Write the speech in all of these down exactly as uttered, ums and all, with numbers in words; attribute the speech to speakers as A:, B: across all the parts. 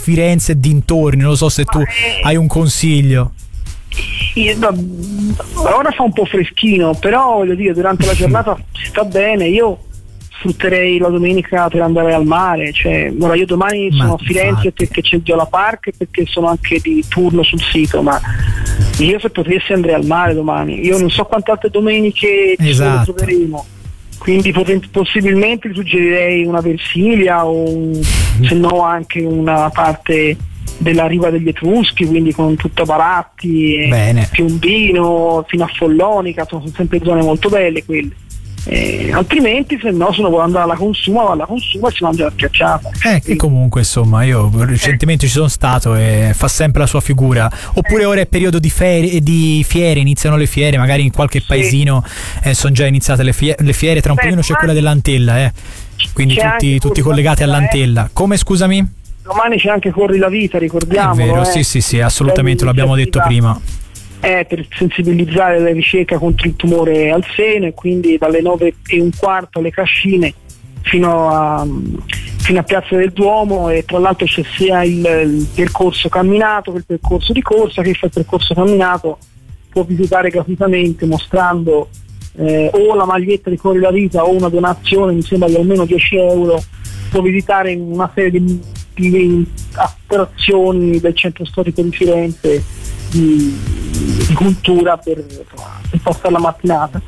A: Firenze e dintorni, non so se tu hai un consiglio.
B: Io, no, ora fa un po' freschino, però voglio dire, durante la giornata si sta bene. Io sfrutterei la domenica per andare al mare, cioè ora io domani
A: Ma
B: sono a Firenze
A: infatti.
B: perché c'è il Viola Park e perché sono anche di turno sul sito, ma io se potessi andrei al mare domani. Io non so quante altre domeniche ci
A: Esatto.
B: troveremo, quindi poten- possibilmente ti suggerirei una Versilia o un, se no anche una parte della riva degli Etruschi, quindi con tutta Baratti,
A: Bene.
B: Piombino fino a Follonica, sono sempre zone molto belle quelle. Eh, altrimenti se no se uno vuole andare alla Consuma va alla Consuma e si mangia la schiacciata.
A: Eh, che comunque insomma io recentemente ci sono stato e fa sempre la sua figura. Oppure ora è periodo di, ferie, di fiere, iniziano le fiere, magari in qualche
B: Sì.
A: paesino eh, sono già iniziate le, fie- le fiere, tra un
B: Beh,
A: pochino c'è
B: domani
A: quella dell'Antella, eh. Quindi
B: c'è
A: tutti,
B: anche
A: tutti
B: Corri la
A: collegati
B: Vita,
A: all'Antella. Come, scusami?
B: Domani c'è anche Corri la Vita, ricordiamo.
A: È vero, sì sì sì, assolutamente, l'abbiamo detto prima.
B: È per sensibilizzare la ricerca contro il tumore al seno, e quindi dalle nove e un quarto alle Cascine fino a, fino a Piazza del Duomo, e tra l'altro c'è sia il, il percorso camminato che il percorso di corsa. Che fa il percorso camminato può visitare gratuitamente mostrando eh, o la maglietta di Corri la Vita o una donazione, mi sembra di almeno dieci euro, può visitare una serie di, di attrazioni del centro storico di Firenze di, di cultura per, per passare la mattinata.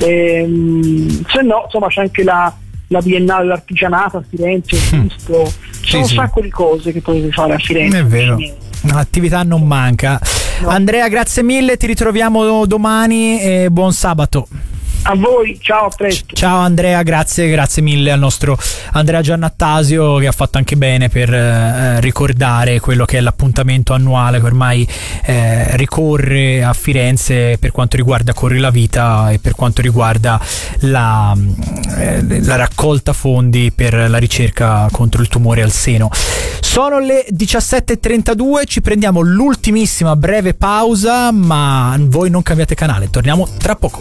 B: Ehm, se no insomma c'è anche la, la Biennale dell'Artigianato a Firenze, ho visto, ci sono
A: sì.
B: un sacco di cose che potete fare a Firenze.
A: È vero,
B: Quindi,
A: attività non manca.
B: No.
A: Andrea, grazie mille, ti ritroviamo domani e buon sabato.
B: a voi, ciao, a presto.
A: Ciao Andrea, grazie, grazie mille al nostro Andrea Giannattasio, che ha fatto anche bene per eh, ricordare quello che è l'appuntamento annuale che ormai eh, ricorre a Firenze per quanto riguarda Corri la Vita e per quanto riguarda la, eh, la raccolta fondi per la ricerca contro il tumore al seno. Sono le diciassette e trentadue, ci prendiamo l'ultimissima breve pausa, ma voi non cambiate canale, torniamo tra poco.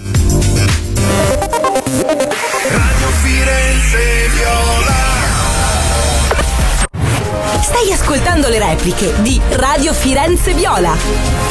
C: Radio Firenze Viola.
D: Stai ascoltando le repliche di Radio Firenze Viola.